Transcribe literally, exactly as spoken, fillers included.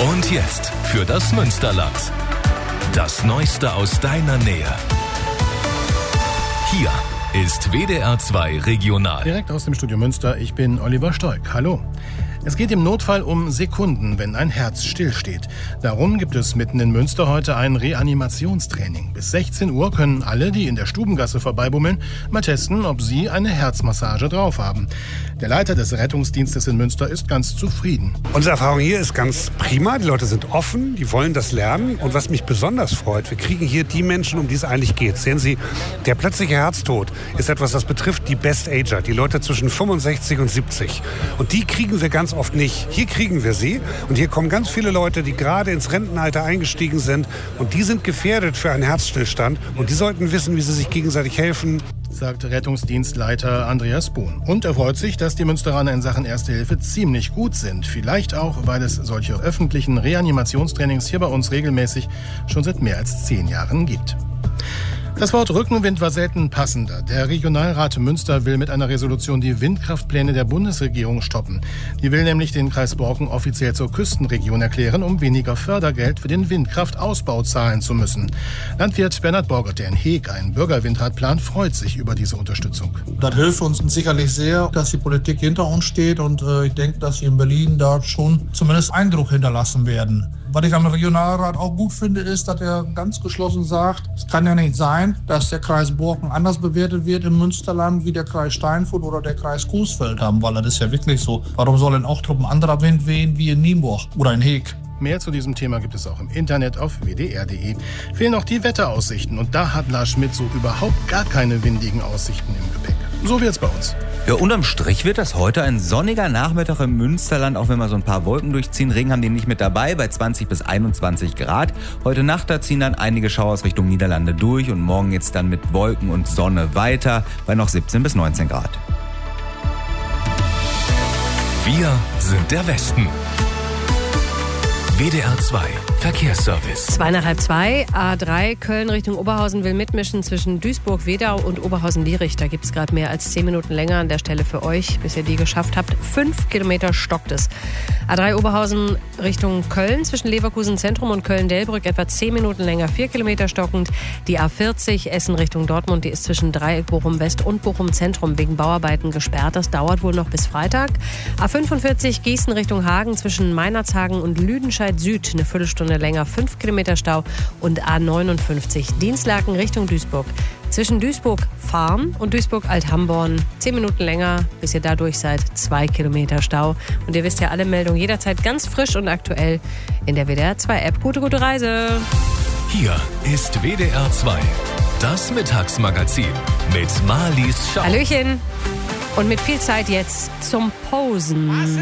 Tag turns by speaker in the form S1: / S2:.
S1: Und jetzt für das Münsterland. Das Neueste aus deiner Nähe. Hier ist W D R zwei Regional.
S2: Direkt aus dem Studio Münster, ich bin Oliver Stoik. Hallo. Es geht im Notfall um Sekunden, wenn ein Herz stillsteht. Darum gibt es mitten in Münster heute ein Reanimationstraining. Bis sechzehn Uhr können alle, die in der Stubengasse vorbeibummeln, mal testen, ob sie eine Herzmassage drauf haben. Der Leiter des Rettungsdienstes in Münster ist ganz zufrieden.
S3: Unsere Erfahrung hier ist ganz prima. Die Leute sind offen, die wollen das lernen. Und was mich besonders freut, wir kriegen hier die Menschen, um die es eigentlich geht. Sehen Sie, der plötzliche Herztod ist etwas, das betrifft die Best-Ager, die Leute zwischen fünfundsechzig und siebzig. Und die kriegen wir ganz oft nicht. Hier kriegen wir sie. Und hier kommen ganz viele Leute, die gerade ins Rentenalter eingestiegen sind. Und die sind gefährdet für einen Herzstillstand. Und die sollten wissen, wie sie sich gegenseitig helfen,
S2: sagt Rettungsdienstleiter Andreas Bohn. Und er freut sich, dass die Münsteraner in Sachen Erste Hilfe ziemlich gut sind. Vielleicht auch, weil es solche öffentlichen Reanimationstrainings hier bei uns regelmäßig schon seit mehr als zehn Jahren gibt. Das Wort Rückenwind war selten passender. Der Regionalrat Münster will mit einer Resolution die Windkraftpläne der Bundesregierung stoppen. Die will nämlich den Kreis Borken offiziell zur Küstenregion erklären, um weniger Fördergeld für den Windkraftausbau zahlen zu müssen. Landwirt Bernhard Borgert, der in Heeg einen Bürgerwindrad plant, freut sich über diese Unterstützung.
S4: Das hilft uns sicherlich sehr, dass die Politik hinter uns steht und äh, ich denke, dass sie in Berlin da schon zumindest Eindruck hinterlassen werden. Was ich am Regionalrat auch gut finde, ist, dass er ganz geschlossen sagt, es kann ja nicht sein, dass der Kreis Borken anders bewertet wird im Münsterland wie der Kreis Steinfurt oder der Kreis Coesfeld haben, weil das ist ja wirklich so. Warum soll in Ochtrup ein anderer Wind wehen wie in Nienburg oder in Heeg?
S2: Mehr zu diesem Thema gibt es auch im Internet auf w d r punkt d e. Fehlen noch die Wetteraussichten und da hat Lars Schmidt so überhaupt gar keine windigen Aussichten im Gepäck. So wird's bei uns.
S5: Ja, unterm Strich wird das heute ein sonniger Nachmittag im Münsterland, auch wenn wir so ein paar Wolken durchziehen. Regen haben die nicht mit dabei, bei zwanzig bis einundzwanzig Grad. Heute Nacht, da ziehen dann einige Schauer aus Richtung Niederlande durch und morgen geht's dann mit Wolken und Sonne weiter, bei noch siebzehn bis neunzehn Grad.
S1: Wir sind der Westen. W D R zwei Verkehrsservice.
S6: Zwei nach halb zwei, A drei, Köln Richtung Oberhausen will mitmischen zwischen Duisburg-Wedau und Oberhausen-Lierich. Da gibt es gerade mehr als zehn Minuten länger an der Stelle für euch, bis ihr die geschafft habt. Fünf Kilometer stockt es. A drei Oberhausen Richtung Köln zwischen Leverkusen Zentrum und Köln-Delbrück etwa zehn Minuten länger, vier Kilometer stockend. Die A vierzig Essen Richtung Dortmund, die ist zwischen Dreieck Bochum-West und Bochum-Zentrum wegen Bauarbeiten gesperrt. Das dauert wohl noch bis Freitag. A fünfundvierzig Gießen Richtung Hagen zwischen Meinerzhagen und Lüdenscheid Süd eine Viertelstunde länger, fünf Kilometer Stau. Und A neunundfünfzig Dienstlaken Richtung Duisburg zwischen Duisburg-Farm und Duisburg-Althamborn zehn Minuten länger, bis ihr da durch seid, zwei Kilometer Stau. Und ihr wisst ja, alle Meldungen jederzeit ganz frisch und aktuell in der W D R zwei App. Gute, gute Reise!
S1: Hier ist W D R zwei, das Mittagsmagazin mit Marlies Schau.
S6: Hallöchen! Und mit viel Zeit jetzt zum Posen.